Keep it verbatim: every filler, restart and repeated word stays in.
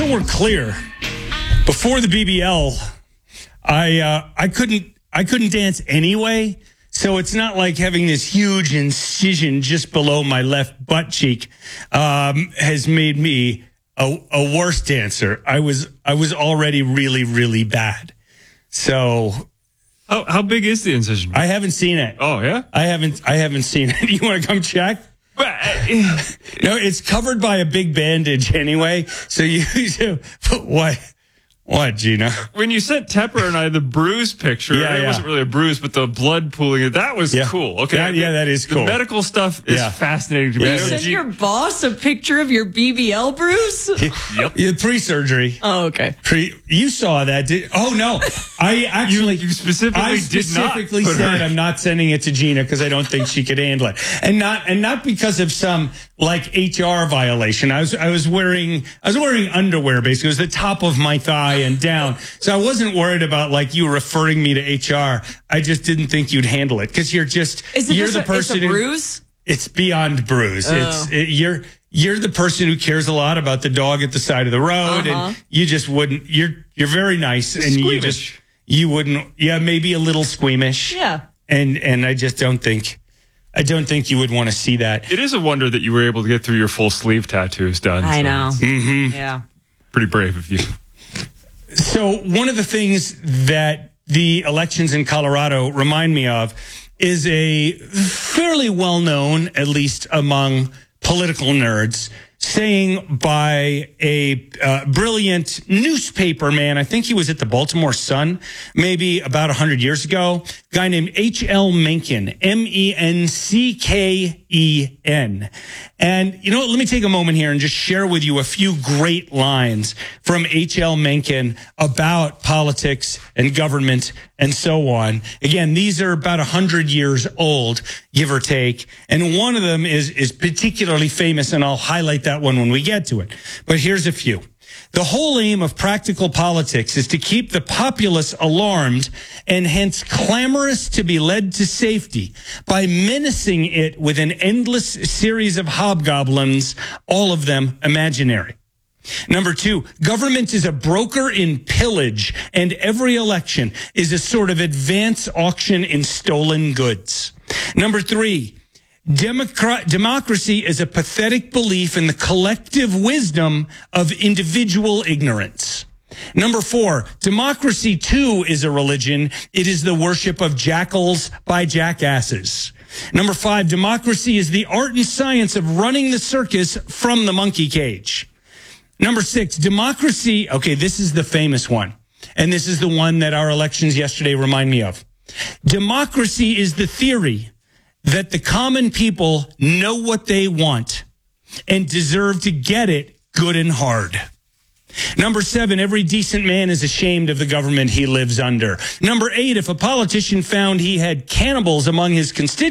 so we're clear, before the B B L, I uh, I couldn't I couldn't dance anyway. So it's not like having this huge incision just below my left butt cheek um, has made me a, a worse dancer. I was I was already really really bad. So how how big is the incision? I haven't seen it. Oh yeah, I haven't I haven't seen it. You want to come check? No, it's covered by a big bandage anyway. So you, what, what, Gina? When you sent Tepper and I the bruise picture, yeah, it yeah. wasn't really a bruise, but the blood pooling, that was yeah. cool. Okay, that, yeah, that is cool. The medical stuff is yeah. fascinating to me. You sent your boss a picture of your B B L bruise? Yep. Yeah, pre-surgery. Oh, okay. Pre, you saw that, did? Oh no, I actually you, you specifically I did specifically not said her. I'm not sending it to Gina because I don't think she could handle it, and not and not because of some like H R violation. I was I was wearing I was wearing underwear basically. It was the top of my thigh and down, so I wasn't worried about like you referring me to H R. I just didn't think you'd handle it because you're just Is it you're just the a, person it's a who, bruise? It's beyond bruise. Oh. It's it, you're you're the person who cares a lot about the dog at the side of the road, uh-huh. and you just wouldn't. You're you're very nice, and Squeamish. you just you wouldn't. Yeah, maybe a little squeamish. Yeah, and and I just don't think. I don't think you would want to see that. It is a wonder that you were able to get through your full sleeve tattoos done. I so know. Mm-hmm. Yeah, pretty brave of you. So one of the things that the elections in Colorado remind me of is a fairly well-known, at least among political nerds, saying by a uh, brilliant newspaper man, I think he was at the Baltimore Sun, maybe about one hundred years ago, a guy named H L Mencken, M E N C K E N. And, you know what, let me take a moment here and just share with you a few great lines from H L Mencken about politics and government and so on. Again, these are about one hundred years old, give or take. And one of them is, is particularly famous, and I'll highlight that one when we get to it. But here's a few. The whole aim of practical politics is to keep the populace alarmed and hence clamorous to be led to safety by menacing it with an endless series of hobgoblins, all of them imaginary. Number two, government is a broker in pillage, and every election is a sort of advance auction in stolen goods. Number three, Democrat, democracy is a pathetic belief in the collective wisdom of individual ignorance. Number four, democracy too is a religion. It is the worship of jackals by jackasses. Number five, democracy is the art and science of running the circus from the monkey cage. Number six, democracy. Okay, this is the famous one. And this is the one that our elections yesterday remind me of. Democracy is the theory that the common people know what they want and deserve to get it good and hard. Number seven, every decent man is ashamed of the government he lives under. Number eight, if a politician found he had cannibals among his constituents,